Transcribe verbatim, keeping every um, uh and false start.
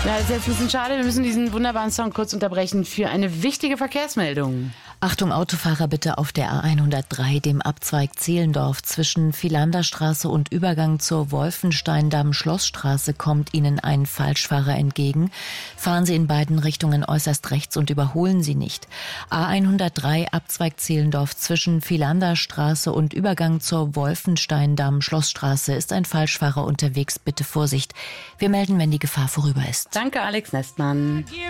Ja, das ist jetzt ein bisschen schade. Wir müssen diesen wunderbaren Song kurz unterbrechen für eine wichtige Verkehrsmeldung. Achtung Autofahrer bitte auf der A hundertdrei, dem Abzweig Zehlendorf. Zwischen Philanderstraße und Übergang zur Wolfensteindamm-Schlossstraße kommt Ihnen ein Falschfahrer entgegen. Fahren Sie in beiden Richtungen äußerst rechts und überholen Sie nicht. A hundertdrei, Abzweig Zehlendorf. Zwischen Philanderstraße und Übergang zur Wolfensteindamm-Schlossstraße ist ein Falschfahrer unterwegs. Bitte Vorsicht. Wir melden, wenn die Gefahr vorüber ist. Danke, Alex Nestmann.